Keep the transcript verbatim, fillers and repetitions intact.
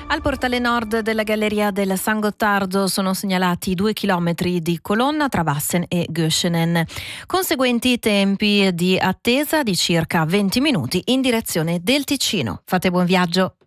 Al portale nord della galleria del San Gottardo sono segnalati due chilometri di colonna tra Wassen e Göschenen. Conseguenti tempi di attesa di circa venti minuti in direzione del Ticino. Fate buon viaggio.